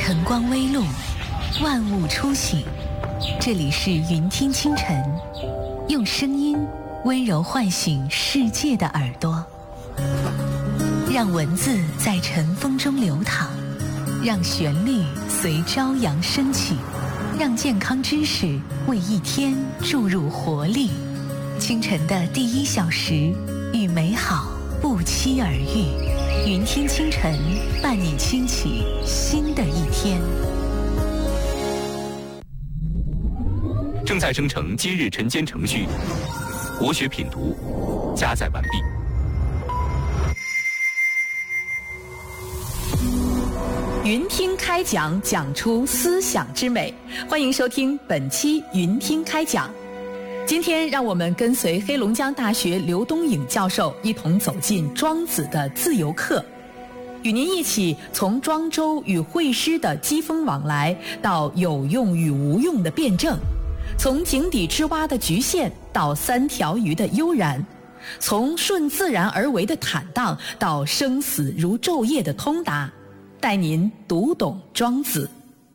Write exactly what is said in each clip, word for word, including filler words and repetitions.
晨光微露，万物初醒。这里是云听清晨，用声音温柔唤醒世界的耳朵，让文字在晨风中流淌，让旋律随朝阳升起，让健康知识为一天注入活力。清晨的第一小时，与美好不期而遇。云听清晨，伴你轻启新的一天。 正在生成今日晨间程序，国学品读加载完毕。 云听开讲，讲出思想之美。欢迎收听本期云听开讲。今天让我们跟随黑龙江大学刘东颖教授一同走进庄子的自由课，与您一起从庄周与惠施的机锋往来，到有用与无用的辩证，从井底之蛙的局限到三条鱼的悠然，从顺自然而为的坦荡到生死如昼夜的通达，带您读懂庄子。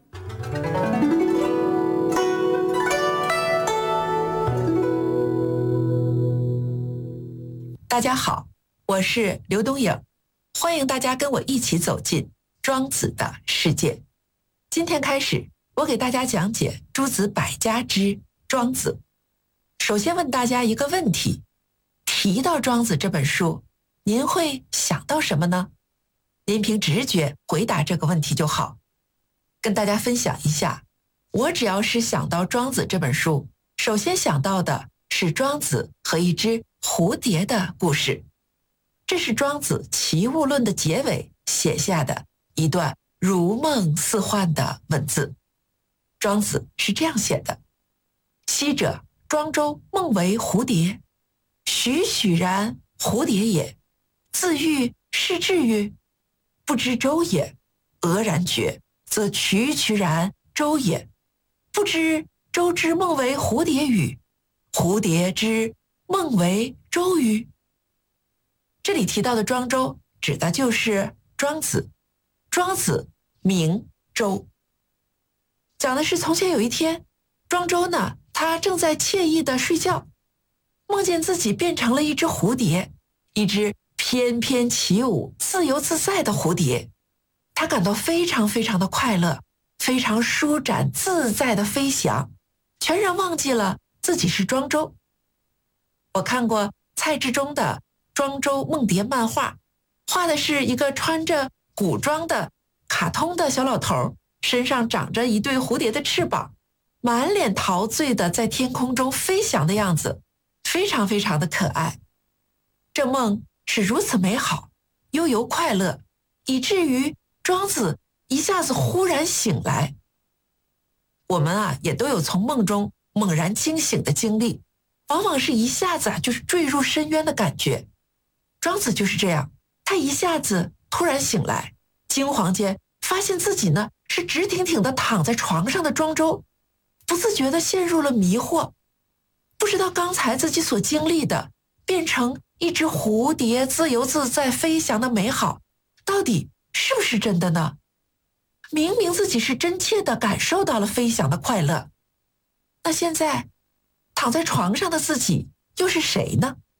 大家好，我是刘东颖，欢迎大家跟我一起走进庄子的世界。今天开始，我给大家讲解诸子百家之庄子。首先问大家一个问题，提到庄子这本书，您会想到什么呢？您凭直觉回答这个问题就好。跟大家分享一下，我只要是想到庄子这本书，首先想到的是庄子和一只蝴蝶的故事。这是庄子《齐物论》的结尾写下的一段如梦似幻的文字。庄子是这样写的：昔者庄周梦为蝴蝶，栩栩然蝴蝶也，自喻是至于，不知周也，俄然觉，则曲曲然周也，不知周之梦为蝴蝶语，蝴蝶之梦为周瑜。这里提到的庄周指的就是庄子，庄子名周，讲的是从前有一天，庄周呢，他正在惬意的睡觉，梦见自己变成了一只蝴蝶，一只翩翩起舞、自由自在的蝴蝶。他感到非常非常的快乐，非常舒展自在的飞翔，全然忘记了自己是庄周。我看过蔡志忠的庄周梦蝶漫画，画的是一个穿着古装的卡通的小老头，身上长着一对蝴蝶的翅膀，满脸陶醉的在天空中飞翔的样子，非常非常的可爱。这梦是如此美好，悠游快乐，以至于庄子一下子忽然醒来。我们啊，也都有从梦中猛然惊醒的经历，往往是一下子啊，就是坠入深渊的感觉。庄子就是这样，他一下子突然醒来，惊惶间发现自己呢是直挺挺地躺在床上的庄周，不自觉地陷入了迷惑，不知道刚才自己所经历的变成一只蝴蝶自由自在飞翔的美好，到底是不是真的呢？明明自己是真切地感受到了飞翔的快乐，那现在躺在床上的自己又是谁呢？